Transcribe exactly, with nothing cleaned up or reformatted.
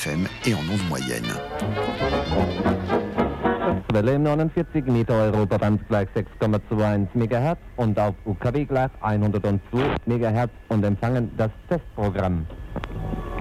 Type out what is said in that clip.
F M et en ondes moyennes. Welle im neunundvierzig Meter Europaband gleich sechs Komma einundzwanzig Megahertz und auf U K W gleich hundertzwei Megahertz und empfangen das Testprogramm.